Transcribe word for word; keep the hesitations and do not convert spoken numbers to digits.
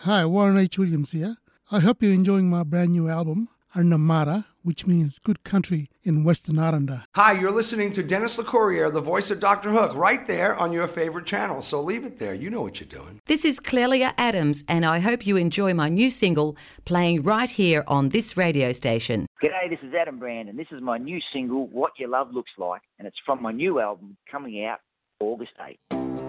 Hi, Warren H. Williams here. I hope you're enjoying my brand new album, Arnamara, which means good country in Western Aranda. Hi, you're listening to Dennis LeCourrier, the voice of Doctor Hook, right there on your favorite channel. So leave it there. You know what you're doing. This is Clelia Adams, and I hope you enjoy my new single playing right here on this radio station. G'day, this is Adam Brand, and this is my new single, What Your Love Looks Like, and it's from my new album coming out August eighth.